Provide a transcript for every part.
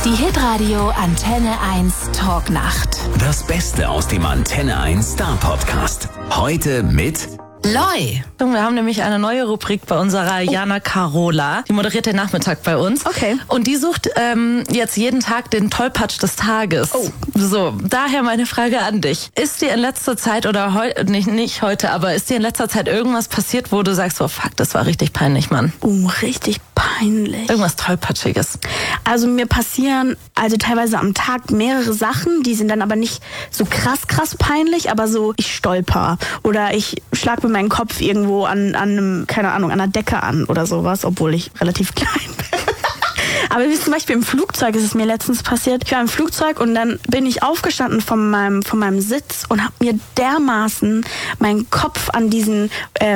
Die Hitradio Antenne 1 Talknacht. Das Beste aus dem Antenne 1 Star Podcast. Heute mit Loi. Wir haben nämlich eine neue Rubrik bei unserer Jana Carola. Die moderiert den Nachmittag bei uns. Okay. Und die sucht jetzt jeden Tag den Tollpatsch des Tages. Oh. So, daher meine Frage an dich. Ist dir in letzter Zeit oder nicht heute, aber ist dir in letzter Zeit irgendwas passiert, wo du sagst, oh fuck, das war richtig peinlich, Mann? Richtig peinlich. Irgendwas Tollpatschiges. Also mir passieren teilweise am Tag mehrere Sachen, die sind dann aber nicht so krass peinlich, aber so, ich stolper oder ich schlag mir meinen Kopf irgendwo an einem, keine Ahnung, an einer Decke an oder sowas, obwohl ich relativ klein bin. Aber wie zum Beispiel im Flugzeug ist es mir letztens passiert. Ich war im Flugzeug und dann bin ich aufgestanden von meinem Sitz und habe mir dermaßen meinen Kopf an diesen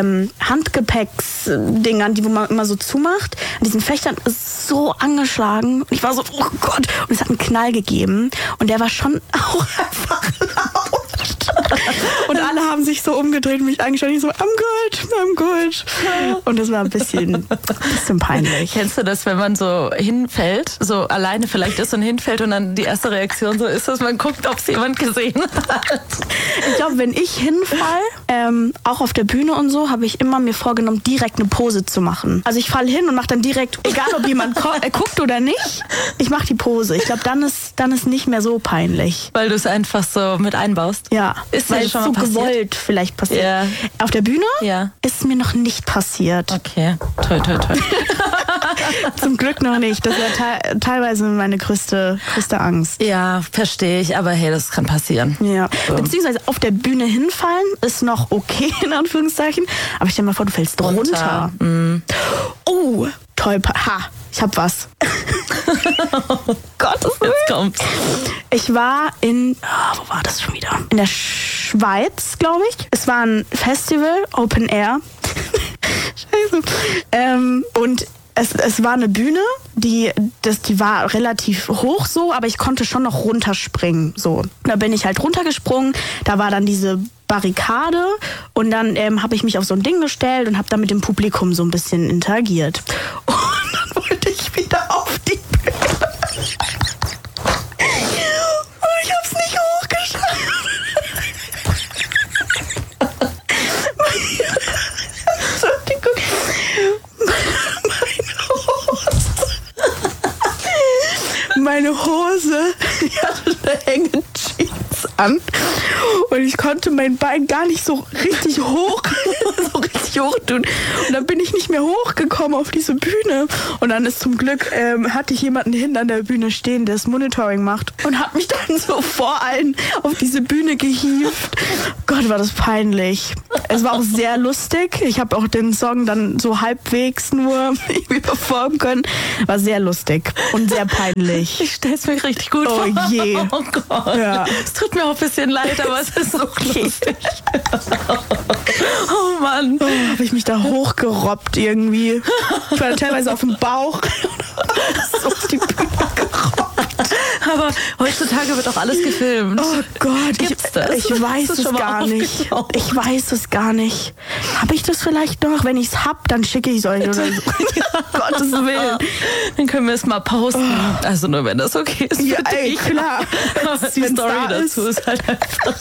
Handgepäcksdingern, die wo man immer so zumacht, an diesen Fächern so angeschlagen. Und ich war so, oh Gott. Und es hat einen Knall gegeben und der war schon auch einfach laut. Und alle haben sich so umgedreht und mich angeschaut. Ich so, I'm good. Und das war ein bisschen peinlich. Kennst du das, wenn man so hinfällt, so alleine vielleicht ist und hinfällt und dann die erste Reaktion so ist, dass man guckt, ob es jemand gesehen hat? Ich glaube, wenn ich hinfall, auch auf der Bühne und so, habe ich immer mir vorgenommen, direkt eine Pose zu machen. Also ich falle hin und mache dann direkt, egal ob jemand guckt oder nicht, ich mache die Pose. Ich glaube, dann ist nicht mehr so peinlich. Weil du es einfach so mit einbaust? Ja, ist weil es so gewollt vielleicht passiert. Ja. Auf der Bühne ja. Ist mir noch nicht passiert. Okay, toll. Zum Glück noch nicht. Das war teilweise meine größte Angst. Ja, verstehe ich, aber hey, das kann passieren. Ja. So. Beziehungsweise auf der Bühne hinfallen ist noch okay, in Anführungszeichen. Aber stell dir mal vor, du fällst runter. Oh, toll. Ich hab was. Oh Gott, jetzt kommt's. Ich war wo war das schon wieder? In der Schweiz, glaube ich. Es war ein Festival, Open Air. Scheiße. Und es war eine Bühne, die war relativ hoch so, aber ich konnte schon noch runterspringen. So. Da bin ich halt runtergesprungen, da war dann diese Barrikade und dann habe ich mich auf so ein Ding gestellt und habe dann mit dem Publikum so ein bisschen interagiert. Und dann wollte ich wieder auf die Bühne. Und ich habe es nicht hochgeschafft. Entschuldigung. Meine Hose, die hatte eine enge Jeans an und ich konnte mein Bein gar nicht so richtig hoch tun. Und dann bin ich nicht mehr hochgekommen auf diese Bühne. Und dann ist zum Glück, hatte ich jemanden hinten an der Bühne stehen, der das Monitoring macht und hat mich dann so vor allen auf diese Bühne gehievt. Gott, war das peinlich. Es war auch sehr lustig. Ich habe auch den Song dann so halbwegs nur irgendwie performen können. War sehr lustig und sehr peinlich. Ich stell's mir richtig gut vor. Oh je. Oh Gott. Ja. Es tut mir auch ein bisschen leid, aber es ist so lustig. Oh Mann. Oh, habe ich mich da hochgerobbt irgendwie. Ich war teilweise auf dem Bauch. So auf die Bühne gerobbt. Aber heutzutage wird auch alles gefilmt. Oh Gott, Gibt's das? Ich weiß Ist das es schon mal gar nicht. aufgetaucht? Ich weiß es gar nicht. Habe ich das vielleicht noch? Wenn ich es hab, dann schicke ich es euch oder so. Gottes Willen. Dann können wir es mal posten. Oh. Also nur wenn das okay ist. Ja, für ey, dich. klar. Aber die Wenn's Story da dazu ist halt einfach.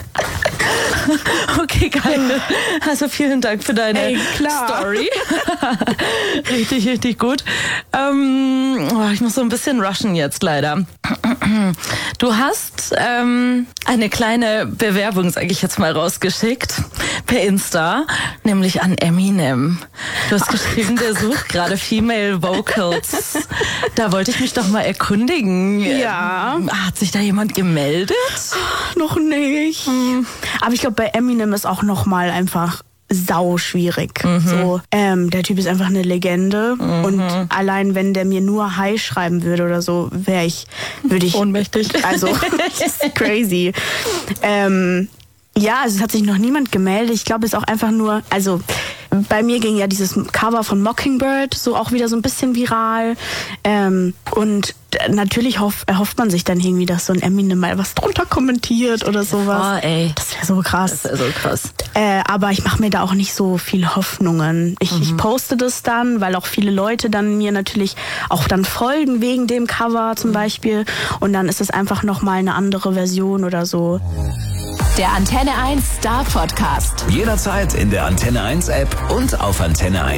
Okay, geil. Also vielen Dank für deine Story. Richtig gut. Ich muss so ein bisschen rushen jetzt leider. Du hast eine kleine Bewerbung, sage ich jetzt mal, rausgeschickt per Insta, nämlich an Eminem. Du hast geschrieben, der sucht gerade Female Vocals. Da wollte ich mich doch mal erkundigen. Ja. Hat sich da jemand gemeldet? Noch nicht. Aber ich glaube, bei Eminem ist auch noch mal einfach sau schwierig. So, der Typ ist einfach eine Legende und allein wenn der mir nur Hi schreiben würde oder so, würde ich ohnmächtig. Also das ist crazy. Ja, also es hat sich noch niemand gemeldet. Ich glaube, es ist auch einfach nur, also bei mir ging ja dieses Cover von Mockingbird so auch wieder so ein bisschen viral. Und natürlich erhofft man sich dann irgendwie, dass so ein Eminem mal was drunter kommentiert oder sowas. Oh, ey. Das wäre so krass. Das wäre so krass. Aber ich mache mir da auch nicht so viel Hoffnungen. Ich poste das dann, weil auch viele Leute dann mir natürlich auch dann folgen wegen dem Cover zum Beispiel. Und dann ist es einfach nochmal eine andere Version oder so. Der Antenne 1 Star Podcast. Jederzeit in der Antenne 1 App und auf antenne1.